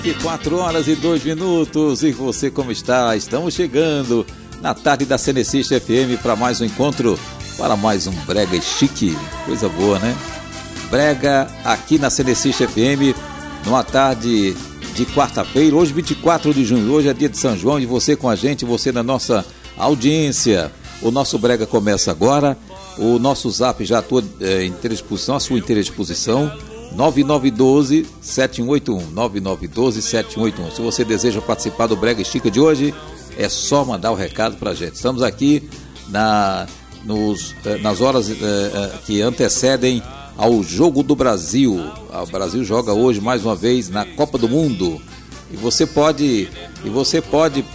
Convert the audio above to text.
4h02. E você como está? Estamos chegando na tarde da Cenecista FM para mais um encontro, para mais um Brega Chique. Coisa boa, né? Brega aqui na Cenecista FM, numa tarde de quarta-feira, hoje 24 de junho, hoje é dia de São João, e você com a gente, você na nossa audiência. O nosso Brega começa agora, o nosso zap já à sua inteira disposição, 9912-7181, 9912-7181. Se você deseja participar do Brega Estica de hoje, é só mandar o recado pra gente. Estamos aqui nas horas que antecedem ao Jogo do Brasil. O Brasil joga hoje mais uma vez na Copa do Mundo. E você pode